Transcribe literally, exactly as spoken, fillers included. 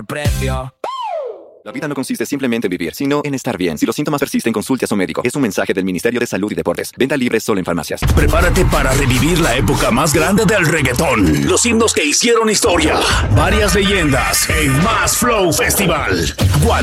mejor precio. La vida no consiste simplemente en vivir, sino en estar bien. Si los síntomas persisten, consulte a su médico. Es un mensaje del Ministerio de Salud y Deportes. Venta libre solo en farmacias. Prepárate para revivir la época más grande del reggaetón. Los himnos que hicieron historia. Varias leyendas en Más Flow Festival.